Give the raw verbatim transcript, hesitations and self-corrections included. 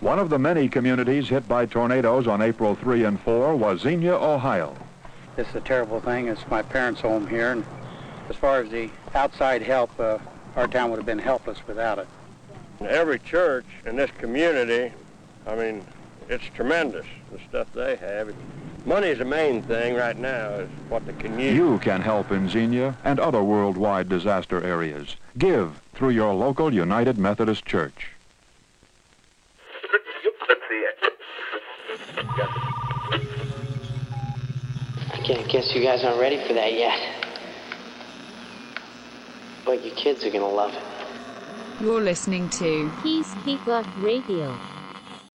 One of the many communities hit by tornadoes on April third and fourth was Xenia, Ohio. This is a terrible thing. It's my parents' home here, and as far as the outside help, uh, our town would have been helpless without it. Every church in this community, I mean, it's tremendous, the stuff they have. Money is the main thing right now, is what they can use. You can help in Xenia and other worldwide disaster areas. Give through your local United Methodist Church. I guess you guys aren't ready for that yet. But your kids are gonna love it. You're listening to Peacekeeper Radio.